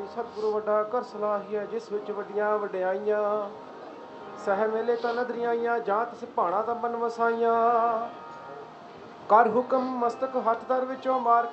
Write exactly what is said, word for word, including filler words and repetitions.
सतगुरु वड्डा कर सलाही है जिस विच वड्डियां वड्याइयां सह मेले तो नदरियां जात सिभाणा दा मन वसाइयां कर हुक्म मस्तक हथ दर विचों मार